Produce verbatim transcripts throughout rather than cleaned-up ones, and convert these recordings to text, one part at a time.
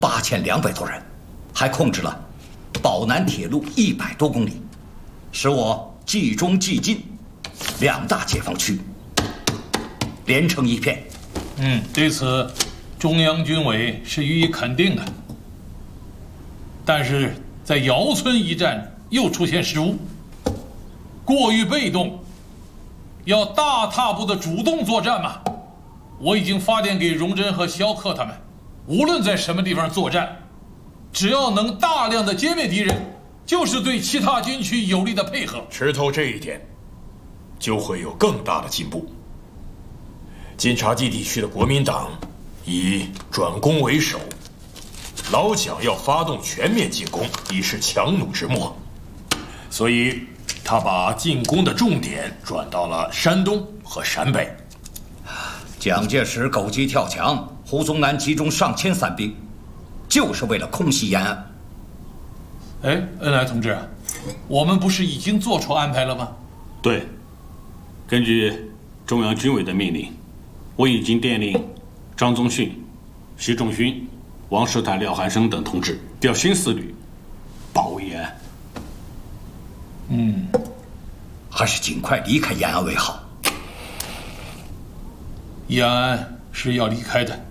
八千两百多人，还控制了宝南铁路一百多公里，使我冀中冀晋两大解放区连成一片。 嗯，对此，中央军委是予以肯定的。但是在姚村一战又出现失误，过于被动，要大踏步的主动作战嘛。我已经发电给荣臻和萧克他们，无论在什么地方作战，只要能大量的歼灭敌人，就是对其他军区有力的配合。 吃透这一点，就会有更大的进步。晋察冀地区的国民党以转攻为首，老蒋要发动全面进攻，已是强弩之末，所以他把进攻的重点转到了山东和陕北。 蒋介石狗急跳墙，胡宗南集中上千散兵，就是为了空袭延安。 哎，恩来同志，我们不是已经做出安排了吗？ 对，根据中央军委的命令，我已经电令张宗逊、习仲勋、王士坦、廖汉生等同志调新四旅保卫延安。 嗯， 还是尽快离开延安为好。 延安是要离开的，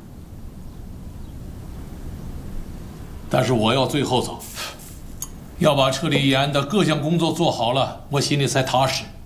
但是我要最后走，要把撤离延安的各项工作做好了，我心里才踏实。